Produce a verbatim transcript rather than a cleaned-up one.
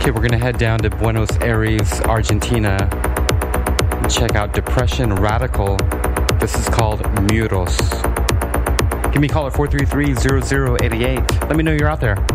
Okay, we're gonna head down to Buenos Aires, Argentina, and check out Depression Radical. This is called Muros. Give me a call at four three three, zero zero eight eight. Let me know you're out there.